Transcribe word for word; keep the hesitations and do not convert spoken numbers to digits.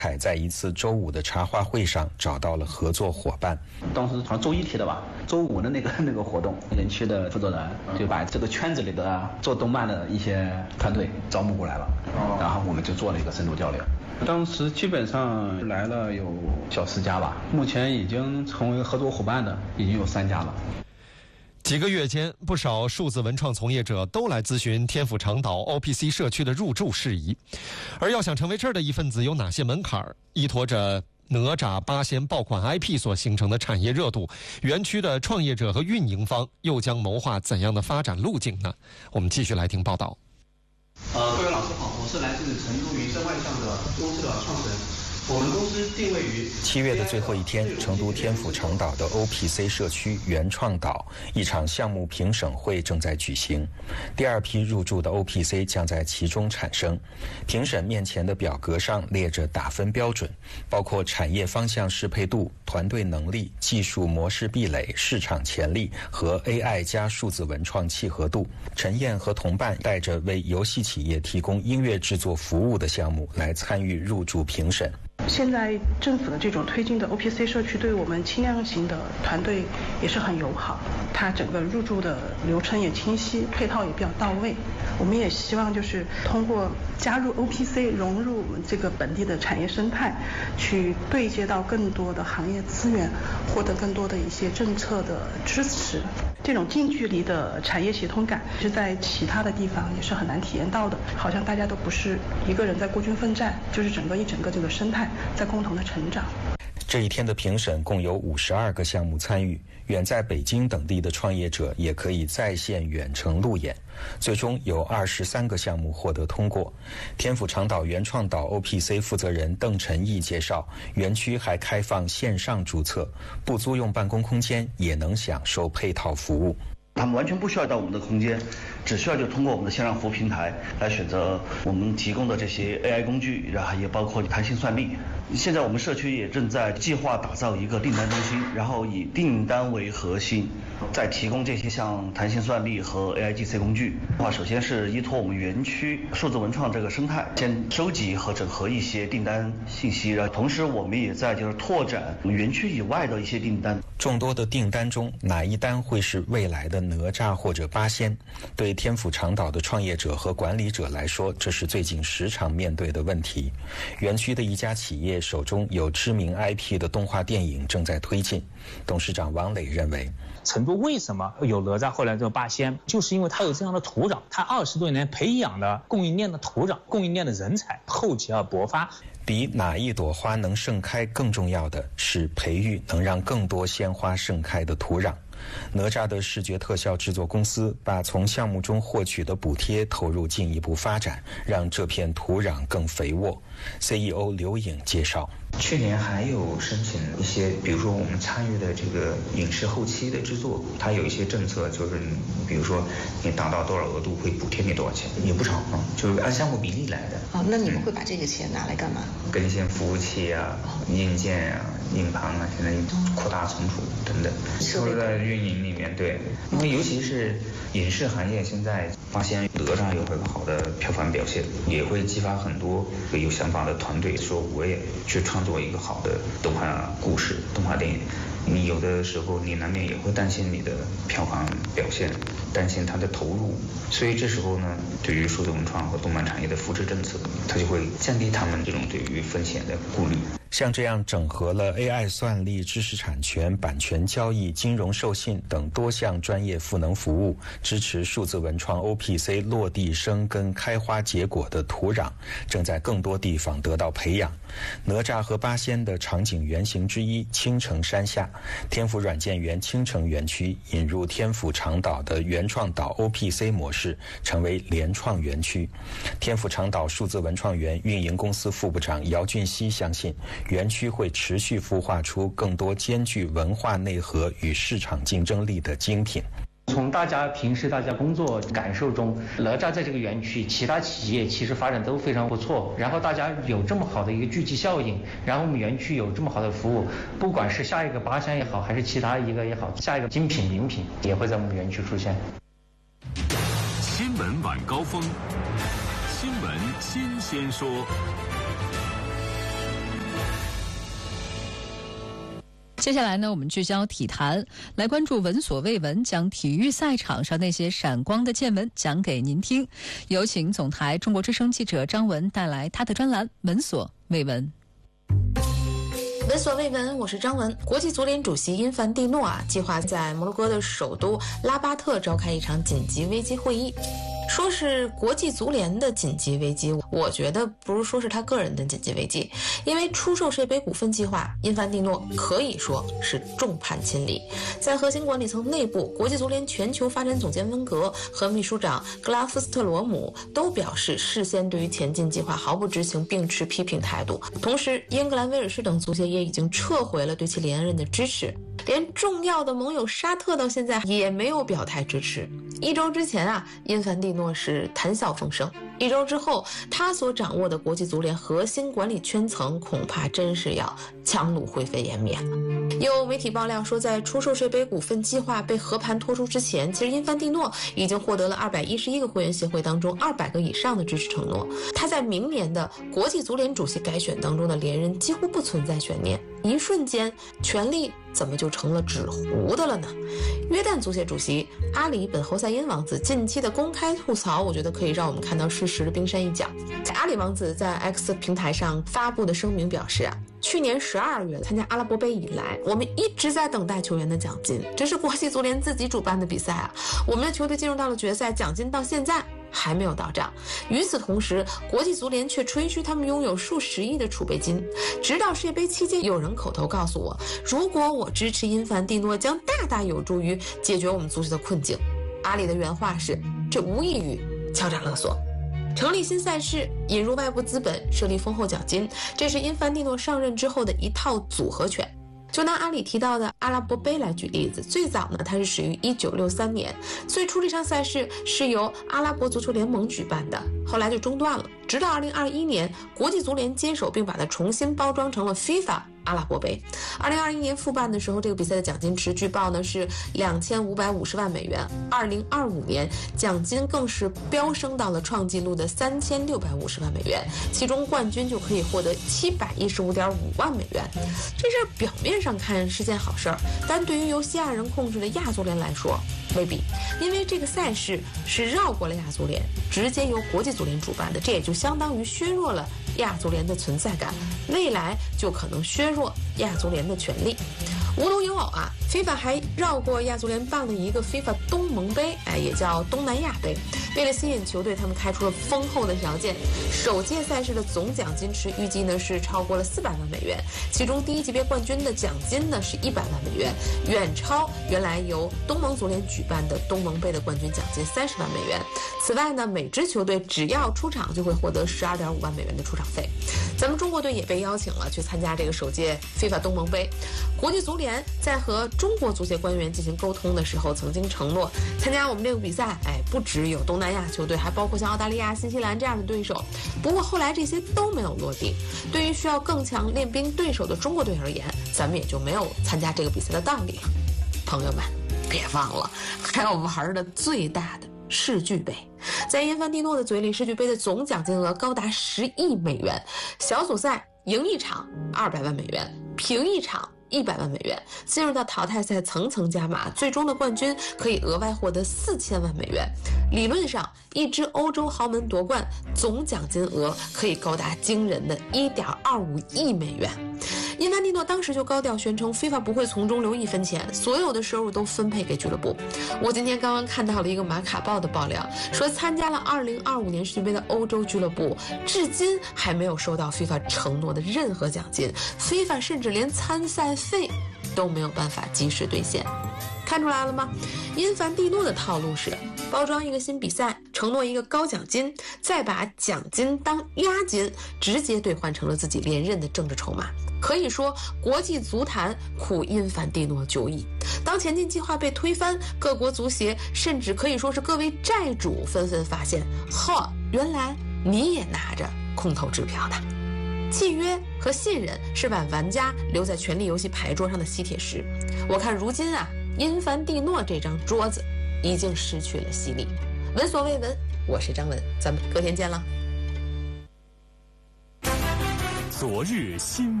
凯在一次周五的茶话会上找到了合作伙伴。 当时好像周一提的吧，周五的那个那个活动，园区的负责人就把这个圈子里的做动漫的一些团队招募过来了，然后我们就做了一个深度交流。当时基本上来了有小十家吧，目前已经成为合作伙伴的已经有三家了。 几个月间，不少数字文创从业者都来咨询天府长岛 O P C 社区的入驻事宜。而要想成为这儿的一份子，有哪些门槛？依托着哪吒八仙爆款 I P 所形成的产业热度，园区的创业者和运营方又将谋划怎样的发展路径呢？我们继续来听报道。 呃，各位老师好，我是来自成都云声万象的公司的创始人。我们公司定位于七月的最后一天，成都天府长岛的 O P C 社区原创岛一场项目评审会正在举行，第二批入驻的 O P C 将在其中产生。评审面前的表格上列着打分标准，包括产业方向适配度、团队能力、技术模式壁垒、市场潜力和 A I 加数字文创契合度。陈燕和同伴带着为游戏企业提供音乐制作服务的项目来参与入驻评审。 现在政府的这种推进的 O P C 社区对我们轻量型的团队也是很友好，它整个入驻的流程也清晰，配套也比较到位。我们也希望就是通过加入 O P C 融入我们这个本地的产业生态，去对接到更多的行业资源，获得更多的一些政策的支持。这种近距离的产业协同感是在其他的地方也是很难体验到的，好像大家都不是一个人在孤军奋战，就是整个一整个这个生态在共同的成长。 这一天的评审共有五十二个项目参与，远在北京等地的创业者也可以在线远程路演，最终有二十三个项目获得通过。天府长岛原创岛 O P C 负责人邓晨毅介绍，园区还开放线上注册，不租用办公空间也能享受配套服务。 他们完全不需要到我们的空间，只需要就通过我们的线上服务平台来选择我们提供的这些 A I 工具，然后也包括弹性算力。现在我们社区也正在计划打造一个订单中心，然后以订单为核心，再提供这些像弹性算力和 A I G C 工具。话首先是依托我们园区数字文创这个生态，先收集和整合一些订单信息，然后同时我们也在就是拓展我们园区以外的一些订单。 众多的订单中，哪一单会是未来的哪吒或者八仙？对天府长岛的创业者和管理者来说，这是最近时常面对的问题。园区的一家企业手中有知名 I P 的动画电影正在推进。董事长王磊认为， 成都为什么有哪吒后来这个八仙，就是因为它有这样的土壤，它二十多年培养的供应链的土壤，供应链的人才，厚积而薄发。 比哪一朵花能盛开更重要的是培育能让更多鲜花盛开的土壤。哪吒的视觉特效制作公司把从项目中获取的补贴投入进一步发展，让这片土壤更肥沃。C E O 刘颖介绍， 去年还有申请一些，比如说我们参与的这个影视后期的制作，它有一些政策，就是比如说你达到多少额度会补贴你多少钱，也不少啊，就是按项目比例来的。 哦，那你们会把这个钱拿来干嘛？ 更新服务器啊、硬件啊、硬盘啊，现在扩大存储等等，都是在运营里面。对，因为尤其是影视行业现在发现哪吒有很好的票房表现，也会激发很多有想法的团队说我也去创作一个好的动画故事、动画电影。你有的时候你难免也会担心你的票房表现，担心它的投入，所以这时候呢，对于数字文创和动漫产业的扶持政策，它就会降低他们这种对于风险的顾虑。 像这样整合了 A I 算力、知识产权、版权交易、金融授信等多项专业赋能服务，支持数字文创 O P C 落地生根、开花结果的土壤，正在更多地方得到培养。哪吒和八仙的场景原型之一青城山下，天府软件园青城园区引入天府长岛的原创岛 O P C 模式，成为联创园区。天府长岛数字文创园运营公司副部长姚俊熙相信，园区会持续孵化出更多兼具文化内核与市场竞争力的精品。 从大家平时大家工作感受中，哪吒在这个园区，其他企业其实发展都非常不错。然后大家有这么好的一个聚集效应，然后我们园区有这么好的服务，不管是下一个八仙也好，还是其他一个也好，下一个精品名品也会在我们园区出现。 新闻晚高峰，新闻新鲜说。 接下来呢，我们聚焦体坛，来关注闻所未闻，将体育赛场上那些闪光的见闻讲给您听。有请总台中国之声记者张文带来他的专栏《闻所未闻》。 闻所未闻，我是张文。国际足联主席因凡蒂诺啊，计划在摩洛哥的首都拉巴特召开一场紧急危机会议。说是国际足联的紧急危机，我觉得不如说是他个人的紧急危机，因为出售世界杯股份计划，因凡蒂诺可以说是众叛亲离。在核心管理层内部，国际足联全球发展总监温格和秘书长格拉夫斯特罗姆都表示事先对于前进计划毫不知情，并持批评态度。同时，英格兰、威尔士等足协也已经撤回了对其连任的支持，连重要的盟友沙特到现在也没有表态支持。一周之前啊，因凡蒂诺是谈笑风生，一周之后，他所掌握的国际足联核心管理圈层恐怕真是要强弩灰飞烟灭了。有媒体爆料说，在出售世界杯股份计划被和盘托出之前，其实因凡蒂诺已经获得了二百一十一个会员协会当中二百个以上的支持承诺。他在明年的国际足联主席改选当中的连任几乎不存在悬念。一瞬间，权力怎么就成了纸糊的了呢？约旦足协主席阿里本侯赛因王子近期的公开吐槽，我觉得可以让我们看到事实的冰山一角。阿里王子在 X 平台上发布的声明表示啊，去年十二月参加阿拉伯杯以来，我们一直在等待球员的奖金，这是国际足联自己主办的比赛啊，我们的球队进入到了决赛，奖金到现在还没有到账。与此同时，国际足联却吹嘘他们拥有数十亿的储备金。直到世界杯期间，有人口头告诉我，如果我支持因凡蒂诺，将大大有助于解决我们足球的困境。阿里的原话是，这无异于敲诈勒索。成立新赛事，引入外部资本，设立丰厚奖金，这是因凡蒂诺上任之后的一套组合拳。就拿阿里提到的阿拉伯杯来举例子，最早呢，它是始于一九六三年，最初这场赛事是由阿拉伯足球联盟举办的，后来就中断了，直到二零二一年，国际足联接手并把它重新包装成了 FIFA 阿拉伯杯。二零二一年复办的时候，这个比赛的奖金池据报呢是两千五百五十万美元，二零二五年奖金更是飙升到了创纪录的三千六百五十万美元，其中冠军就可以获得七百一十五点五万美元。这事儿表面上看是件好事儿，但对于由西亚人控制的亚足联来说未必，因为这个赛事是绕过了亚足联，直接由国际足联主办的，这也就相当于削弱了亚足联的存在感，未来就可能削弱亚足联的权利。无独有偶啊 FIFA 还绕过亚足联办了一个 FIFA 东盟杯，哎，也叫东南亚杯。为了吸引球队，他们开出了丰厚的条件，首届赛事的总奖金池预计呢是超过了四百万美元，其中第一级别冠军的奖金呢是一百万美元，远超原来由东盟足联举办的东盟杯的冠军奖金三十万美元。此外呢，每支球队只要出场就会获得十二点五万美元的出场费。咱们中国队也被邀请了去参加这个首届 FIFA 东盟杯。国际足联在和中国足协官员进行沟通的时候，曾经承诺参加我们这个比赛，哎，不只有东南亚球队，还包括像澳大利亚、新西兰这样的对手。不过后来这些都没有落地。对于需要更强练兵对手的中国队而言，咱们也就没有参加这个比赛的道理。朋友们，别忘了还要玩的最大的世俱杯。在因凡蒂诺的嘴里，世俱杯的总奖金额高达十亿美元，小组赛赢一场二百万美元，平一场一百万美元，进入到淘汰赛层层加码，最终的冠军可以额外获得四千万美元。理论上，一支欧洲豪门夺冠，总奖金额可以高达惊人的一点二五亿美元。因凡蒂诺当时就高调宣称 FIFA 不会从中留一分钱，所有的收入都分配给俱乐部。我今天刚刚看到了一个马卡报的爆料，说参加了二零二五年世界杯的欧洲俱乐部至今还没有收到 FIFA 承诺的任何奖金， FIFA 甚至连参赛费都没有办法及时兑现。看出来了吗？因凡蒂诺的套路是包装一个新比赛，承诺一个高奖金，再把奖金当押金，直接兑换成了自己连任的政治筹码。可以说，国际足坛苦因凡蒂诺久矣。当前进计划被推翻，各国足协甚至可以说是各位债主纷纷发现，呵，原来你也拿着空头支票的。契约和信任是把玩家留在权力游戏牌桌上的吸铁石。我看如今啊，因凡蒂诺这张桌子已经失去了吸力。闻所未闻，我是张文，咱们隔天见了。 昨日新闻。